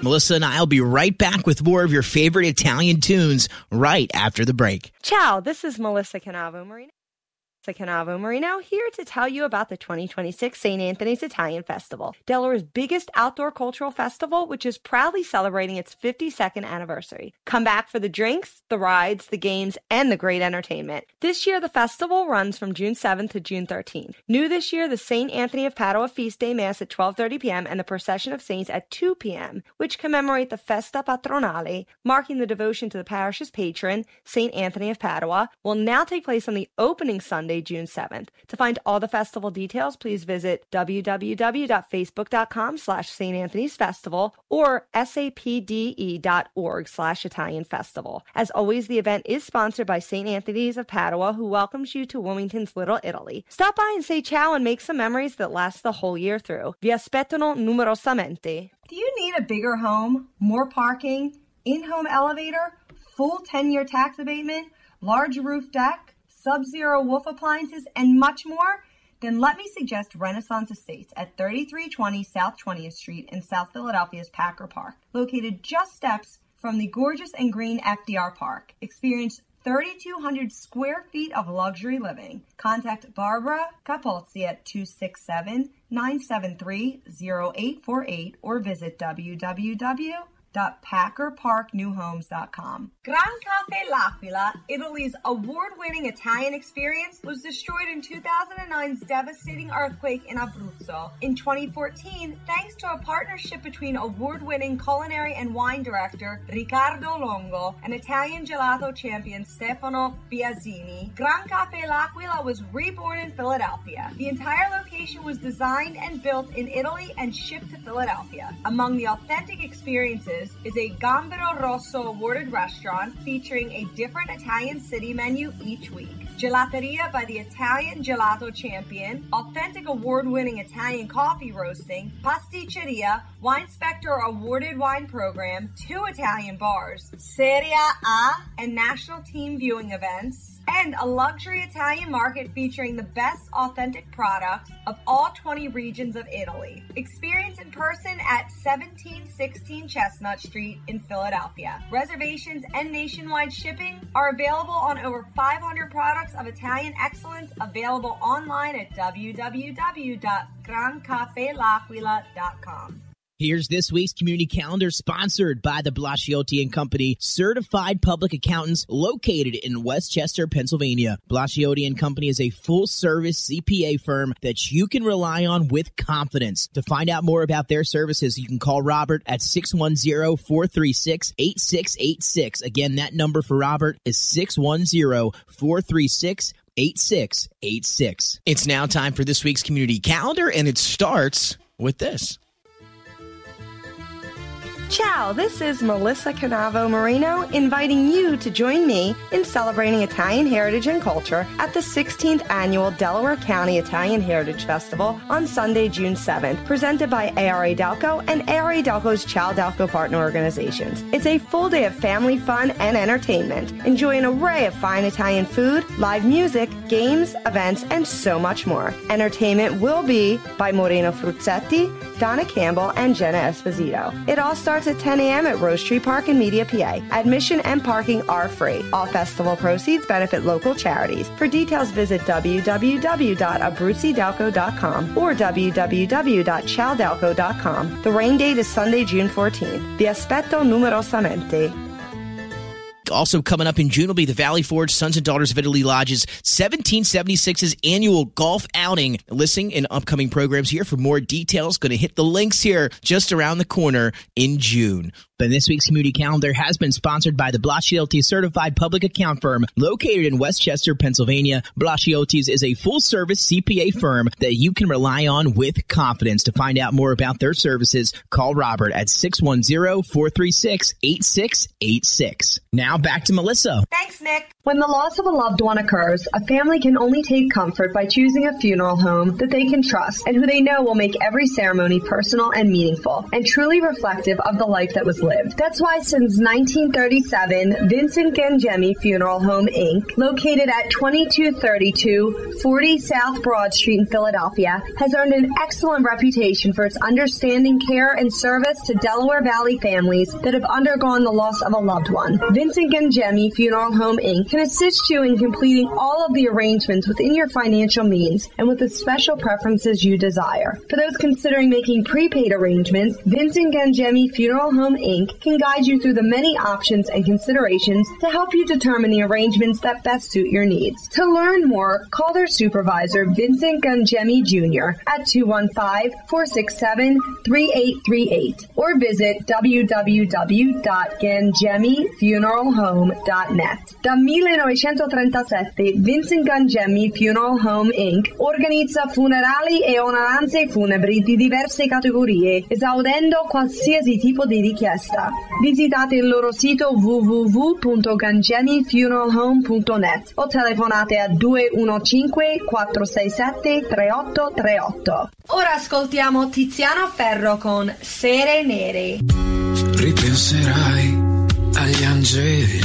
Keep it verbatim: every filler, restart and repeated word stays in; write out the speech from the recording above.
Melissa and I will be right back with more of your favorite Italian tunes right after the break. Ciao, this is Melissa Canavo Marino. Canavo Marino here to tell you about the twenty twenty-six Saint Anthony's Italian Festival, Delaware's biggest outdoor cultural festival, which is proudly celebrating its fifty-second anniversary. Come back for the drinks, the rides, the games, and the great entertainment. This year, the festival runs from June seventh to June thirteenth. New this year, the Saint Anthony of Padua Feast Day Mass at twelve thirty p.m. and the Procession of Saints at two p.m., which commemorate the Festa Patronale, marking the devotion to the parish's patron, Saint Anthony of Padua, will now take place on the opening Sunday, June seventh. To find all the festival details, please visit www.facebook.com slash Saint Anthony's Festival or sapde.org slash Italian Festival. As always, the event is sponsored by Saint Anthony's of Padua, who welcomes you to Wilmington's Little Italy. Stop by and say ciao and make some memories that last the whole year through. Vi aspettano numerosamente. Do you need a bigger home, more parking, in-home elevator, full ten-year tax abatement, large roof deck, Sub-Zero Wolf appliances, and much more? Then let me suggest Renaissance Estates at thirty-three twenty South twentieth Street in South Philadelphia's Packer Park, located just steps from the gorgeous and green F D R Park. Experience thirty-two hundred square feet of luxury living. Contact Barbara Capozzi at two six seven, nine seven three, zero eight four eight or visit w w w dot packer park new homes dot com. Gran Cafe L'Aquila, Italy's award-winning Italian experience, was destroyed in two thousand nine's devastating earthquake in Abruzzo. In twenty fourteen, thanks to a partnership between award-winning culinary and wine director Riccardo Longo and Italian gelato champion Stefano Biazzini, Gran Cafe L'Aquila was reborn in Philadelphia. The entire location was designed and built in Italy and shipped to Philadelphia. Among the authentic experiences is a Gambero Rosso awarded restaurant featuring a different Italian city menu each week. Gelateria by the Italian Gelato Champion, authentic award-winning Italian coffee roasting, pasticceria, Wine Spectre awarded wine program, two Italian bars, Serie A and national team viewing events, and a luxury Italian market featuring the best authentic products of all twenty regions of Italy. Experience in person at seventeen sixteen Chestnut Street in Philadelphia. Reservations and nationwide shipping are available on over five hundred products of Italian excellence, available online at w w w dot gran cafe l'aquila dot com. Here's this week's community calendar, sponsored by the Blasciotti and Company, certified public accountants located in Westchester, Pennsylvania. Blasciotti and Company is a full-service C P A firm that you can rely on with confidence. To find out more about their services, you can call Robert at six one zero, four three six, eight six eight six. Again, that number for Robert is six one zero, four three six, eight six eight six. It's now time for this week's community calendar, and it starts with this. Ciao, this is Melissa Canavo Marino inviting you to join me in celebrating Italian heritage and culture at the sixteenth Annual Delaware County Italian Heritage Festival on Sunday, June seventh, presented by A R A Delco and A R A Delco's Ciao Delco partner organizations. It's a full day of family fun and entertainment. Enjoy an array of fine Italian food, live music, games, events, and so much more. Entertainment will be by Moreno Fruzzetti, Donna Campbell, and Jenna Esposito. It all starts at ten a.m. at Rose Tree Park in Media, P A. Admission and parking are free. All festival proceeds benefit local charities. For details, visit w w w dot abruzzi delco dot com or w w w dot ciao delco dot com. The rain date is Sunday, June fourteenth. Vi aspetto numerosamente. Also coming up in June will be the Valley Forge Sons and Daughters of Italy Lodge's seventeen seventy-six's annual golf outing. Listen in upcoming programs here for more details. Going to hit the links here just around the corner in June. But this week's community calendar has been sponsored by the Blasciotti Certified Public Account Firm located in Westchester, Pennsylvania. Blasciotti's is a full-service C P A firm that you can rely on with confidence. To find out more about their services, call Robert at six one zero, four three six, eight six eight six. Now back to Melissa. Thanks, Nick. When the loss of a loved one occurs, a family can only take comfort by choosing a funeral home that they can trust and who they know will make every ceremony personal and meaningful and truly reflective of the life that was lived. That's why since nineteen thirty-seven, Vincent Gangemi Funeral Home, Incorporated, located at twenty-two thirty-two forty South Broad Street in Philadelphia, has earned an excellent reputation for its understanding, care, and service to Delaware Valley families that have undergone the loss of a loved one. Vincent Gangemi Funeral Home, Incorporated can assist you in completing all of the arrangements within your financial means and with the special preferences you desire. For those considering making prepaid arrangements, Vincent Gangemi Funeral Home, Incorporated can guide you through the many options and considerations to help you determine the arrangements that best suit your needs. To learn more, call their supervisor, Vincent Gangemi Junior at two one five, four six seven, three eight three eight or visit w w w dot gangemi funeral home dot net. Da millenovecentotrentasette Vincent Gangemi Funeral Home, Incorporated organizza funerali e onoranze funebri di diverse categorie, esaudendo qualsiasi tipo di richiesta. Visitate il loro sito w w w punto gangemi funeral home punto net o telefonate a due uno cinque, quattro sei sette, tre otto tre otto. Ora ascoltiamo Tiziano Ferro con Sere Nere. Ripenserai agli angeli